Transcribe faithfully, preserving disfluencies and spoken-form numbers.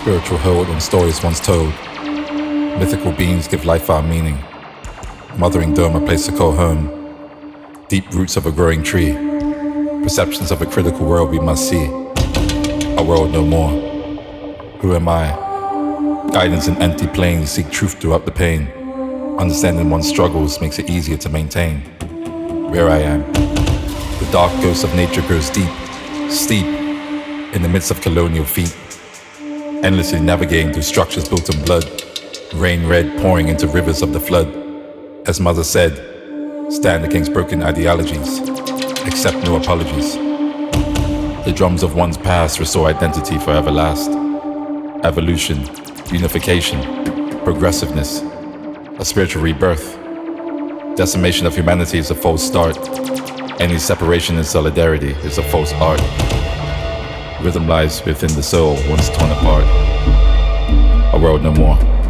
Spiritual hold on stories once told. Mythical beings give life our meaning. Mothering dome, a place to call home. Deep roots of a growing tree. Perceptions of a critical world we must see. A world no more. Who am I? Guidance in empty plains, seek truth throughout the pain. Understanding one's struggles makes it easier to maintain. Where I am. The dark ghost of nature grows deep, steep, in the midst of colonial feet. Endlessly navigating through structures built in blood. Rain red pouring into rivers of the flood. As Mother said, stand against broken ideologies. Accept no apologies. The drums of one's past restore identity forever last. Evolution, unification, progressiveness, a spiritual rebirth. Decimation of humanity is a false start. Any separation in solidarity is a false art. Rhythm lies within the soul once torn apart. A world no more.